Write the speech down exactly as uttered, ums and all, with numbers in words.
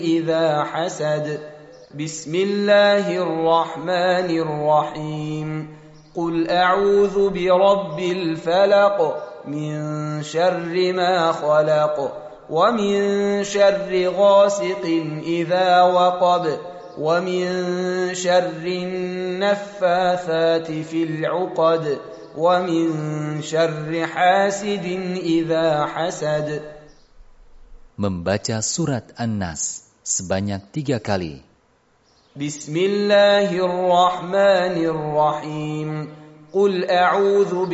إذا حسد بسم الله الرحمن الرحيم قل أعوذ برب الفلق من شر ما خلق ومن شر غاسق إذا وقب ومن شر النفاثات في العقد ومن شر حاسد إذا حسد. Membaca surat An-Nas sebanyak tiga kali. Bismillahirrahmanirrahim. Qul a'udzu